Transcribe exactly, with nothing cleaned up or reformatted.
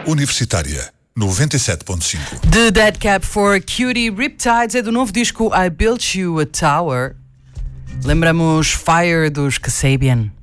Universitária noventa e sete ponto cinco. The Dead Cap for Cutie Riptides é do novo disco I Built You a Tower. Lembramos Fire dos Kasabian.